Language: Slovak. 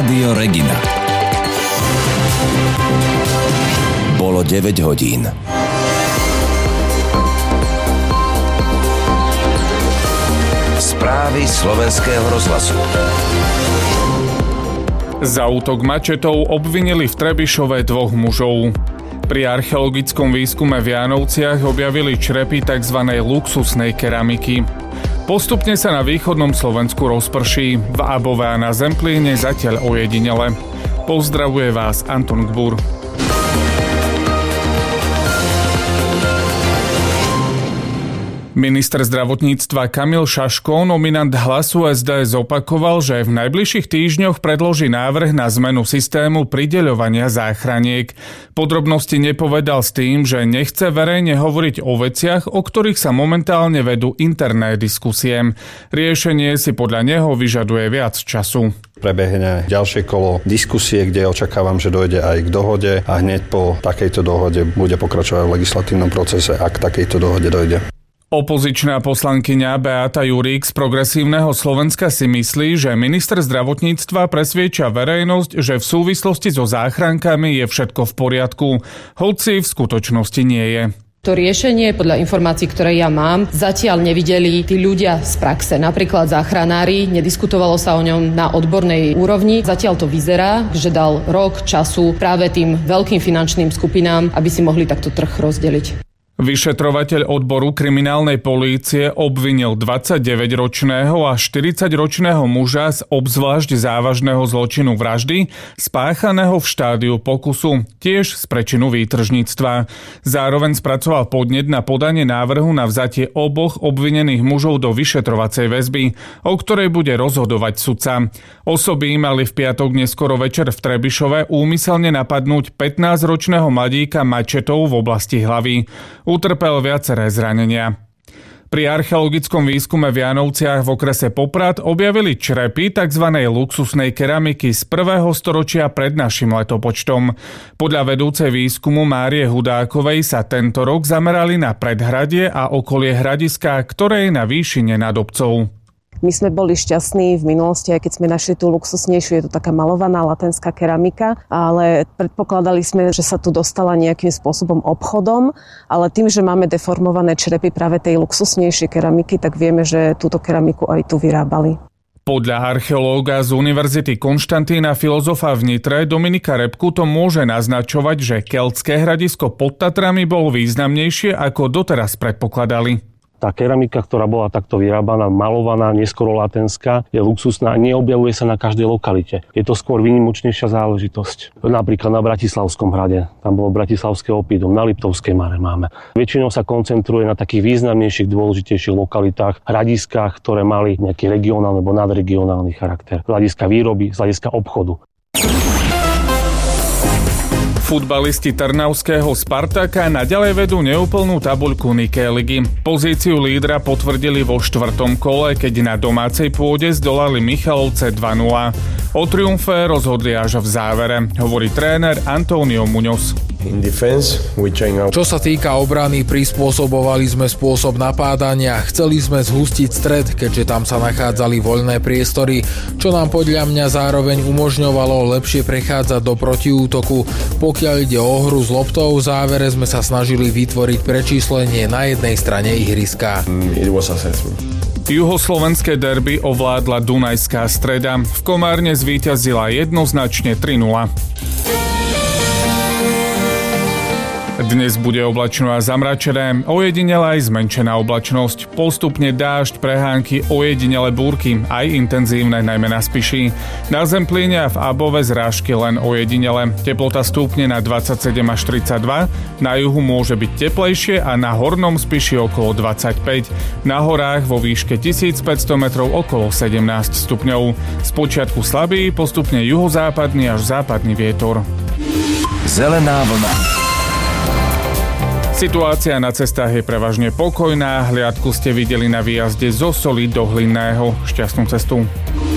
Rádio Regina. Bolo 9 hodín. Správy Slovenského rozhlasu. Za útok mačetou obvinili v Trebišove 2 mužov. Pri archeologickom výskume v Jánovciach objavili črepy tzv. Luxusnej keramiky. Postupne sa na východnom Slovensku rozprší, v Above a na Zemplíne zatiaľ ojedinele. Pozdravuje vás Anton Gbur. Minister zdravotníctva Kamil Šaško, nominant Hlasu SDS, zopakoval, že v najbližších týždňoch predloží návrh na zmenu systému prideľovania záchraniek. Podrobnosti nepovedal s tým, že nechce verejne hovoriť o veciach, o ktorých sa momentálne vedú interné diskusie. Riešenie si podľa neho vyžaduje viac času. Prebehne ďalšie kolo diskusie, kde očakávam, že dojde aj k dohode a hneď po takejto dohode bude pokračovať v legislatívnom procese, ak k takejto dohode dojde. Opozičná poslankyňa Beata Jurík z Progresívneho Slovenska si myslí, že minister zdravotníctva presviedča verejnosť, že v súvislosti so záchrankami je všetko v poriadku, hoci v skutočnosti nie je. To riešenie, podľa informácií, ktoré ja mám, zatiaľ nevideli tí ľudia z praxe. Napríklad záchranári, nediskutovalo sa o ňom na odbornej úrovni. Zatiaľ to vyzerá, že dal rok času práve tým veľkým finančným skupinám, aby si mohli takto trh rozdeliť. Vyšetrovateľ odboru kriminálnej polície obvinil 29-ročného a 40-ročného muža z obzvlášť závažného zločinu vraždy, spáchaného v štádiu pokusu, tiež z prečinu výtržníctva. Zároveň spracoval podnet na podanie návrhu na vzatie oboch obvinených mužov do vyšetrovacej väzby, o ktorej bude rozhodovať sudca. Osoby mali v piatok neskoro večer v Trebišove úmyselne napadnúť 15-ročného mladíka mačetou v oblasti hlavy. Utrpel viaceré zranenia. Pri archeologickom výskume v Jánovciach v okrese Poprad objavili črepy tzv. Luxusnej keramiky z 1. storočia pred našim letopočtom. Podľa vedúcej výskumu Márie Hudákovej sa tento rok zamerali na predhradie a okolie hradiska, ktoré je na výšine nad obcov. My sme boli šťastní v minulosti, aj keď sme našli tú luxusnejšiu, je to taká malovaná latenská keramika, ale predpokladali sme, že sa tu dostala nejakým spôsobom obchodom, ale tým, že máme deformované črepy práve tej luxusnejšej keramiky, tak vieme, že túto keramiku aj tu vyrábali. Podľa archeológa z Univerzity Konštantína Filozofa v Nitre Dominika Repku to môže naznačovať, že keltské hradisko pod Tatrami bolo významnejšie, ako doteraz predpokladali. Tá keramika, ktorá bola takto vyrábaná, malovaná, neskoro latenská, je luxusná a neobjavuje sa na každej lokalite. Je to skôr výnimočnejšia záležitosť. Napríklad na Bratislavskom hrade, tam bolo bratislavské opídum, na Liptovskej Mare máme. Väčšinou sa koncentruje na takých významnejších, dôležitejších lokalitách, hradiskách, ktoré mali nejaký regionálny alebo nadregionálny charakter. Z hľadiska výroby, z hľadiska obchodu. Futbalisti trnavského Spartaka naďalej vedú neúplnú tabuľku Nike ligy. Pozíciu lídra potvrdili vo 4. kole, keď na domácej pôde zdolali Michalovce 2-0. O triumfe rozhodli až v závere, hovorí tréner Antonio Muñoz. Čo sa týka obrany, prispôsobovali sme spôsob napádania, chceli sme zhustiť stred, keďže tam sa nachádzali voľné priestory, čo nám podľa mňa zároveň umožňovalo lepšie prechádzať do protiútoku. Pokiaľ ide o hru s loptou, v závere sme sa snažili vytvoriť prečíslenie na jednej strane ihriska. Juhoslovenské derby ovládla Dunajská Streda. V Komárne zvíťazila jednoznačne 3-0. Dnes bude oblačno a zamračené, ojedinele aj zmenšená oblačnosť, postupne dážď, prehánky, ojedinele búrky, aj intenzívne najmä na Spiši. Na Zemplíne a v Above zrážky len ojedinele, teplota stúpne na 27 až 32, na juhu môže byť teplejšie a na hornom Spiši okolo 25, na horách vo výške 1500 metrov okolo 17 stupňov. Spočiatku slabý, postupne juhozápadný až západný vietor. Zelená vlna. Situácia na cestách je prevažne pokojná, hliadku ste videli na výjazde zo Soli do Hlinného. Šťastnú cestu.